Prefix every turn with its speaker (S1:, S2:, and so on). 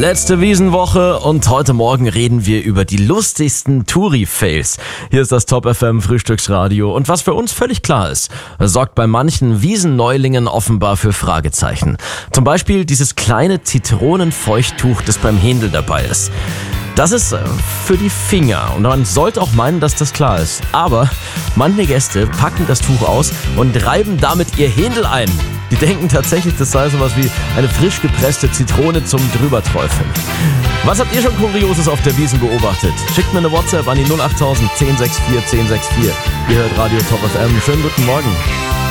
S1: Letzte Wiesenwoche und heute Morgen reden wir über die lustigsten Touri-Fails. Hier ist das Top FM Frühstücksradio und was für uns völlig klar ist, sorgt bei manchen Wiesenneulingen offenbar für Fragezeichen. Zum Beispiel dieses kleine Zitronenfeuchttuch, das beim Händel dabei ist. Das ist für die Finger und man sollte auch meinen, dass das klar ist. Aber manche Gäste packen das Tuch aus und reiben damit ihr Händel ein. Die denken tatsächlich, das sei sowas wie eine frisch gepresste Zitrone zum Drüberträufeln. Was habt ihr schon Kurioses auf der Wiesn beobachtet? Schickt mir eine WhatsApp an die 08000 1064 1064. Ihr hört Radio Top FM. Schönen guten Morgen.